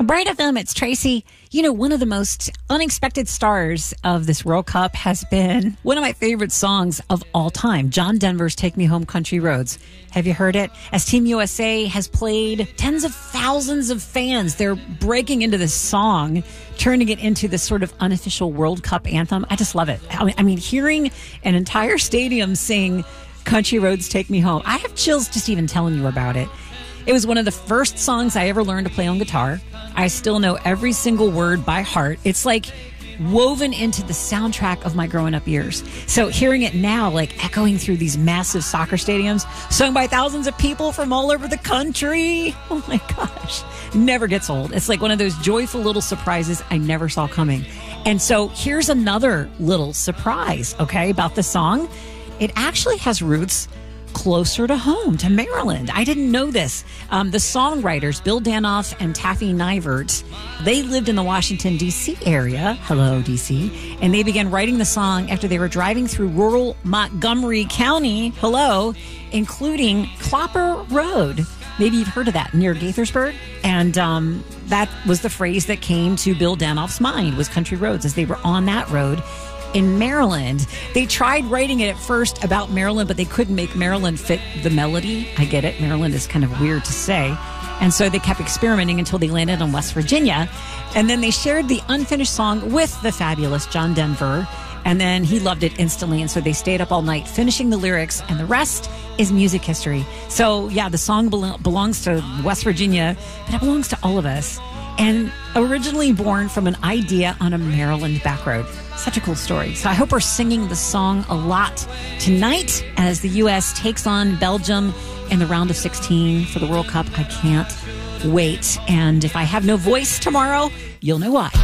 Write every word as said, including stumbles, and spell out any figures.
Bright F M, it's Tracy. You know, one of the most unexpected stars of this World Cup has been one of my favorite songs of all time, John Denver's Take Me Home Country Roads. Have you heard it? As Team U S A has played, tens of thousands of fans, they're breaking into this song, turning it into this sort of unofficial World Cup anthem. I just love it. I mean, hearing an entire stadium sing Country Roads Take Me Home, I have chills just even telling you about it. It was one of the first songs I ever learned to play on guitar. I still know every single word by heart. It's like woven into the soundtrack of my growing up years. So hearing it now, like echoing through these massive soccer stadiums, sung by thousands of people from all over the country. Oh my gosh. Never gets old. It's like one of those joyful little surprises I never saw coming. And so here's another little surprise, okay, about the song. It actually has roots closer to home, to Maryland. I didn't know this. Um, the songwriters, Bill Danoff and Taffy Nivert, they lived in the Washington, D C area. Hello, D C. And they began writing the song after they were driving through rural Montgomery County, hello, including Clopper Road. Maybe you've heard of that, near Gaithersburg. And um, that was the phrase that came to Bill Danoff's mind, was country roads, as they were on that road in Maryland. They tried writing it at first about Maryland, but they couldn't make Maryland fit the melody. I get it. Maryland is kind of weird to say. And so they kept experimenting until they landed on West Virginia. And then they shared the unfinished song with the fabulous John Denver. And then he loved it instantly. And so they stayed up all night finishing the lyrics, and the rest is music history. So yeah, the song belo- belongs to West Virginia, but it belongs to all of us. And originally born from an idea on a Maryland back road. Such a cool story. So I hope we're singing the song a lot tonight as the U S takes on Belgium in the round of sixteen for the World Cup. I can't wait. And if I have no voice tomorrow, you'll know why.